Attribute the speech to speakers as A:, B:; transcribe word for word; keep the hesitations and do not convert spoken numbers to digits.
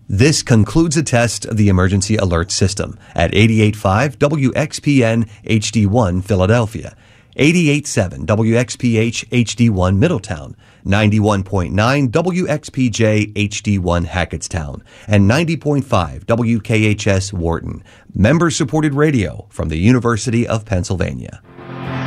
A: This concludes a test of the emergency alert system at eighty-eight point five W X P N H D one Philadelphia, eighty-eight point seven W X P H H D one Middletown, ninety-one point nine W X P J H D one Hackettstown, and ninety point five W K H S Wharton. Member-supported radio from the University of Pennsylvania.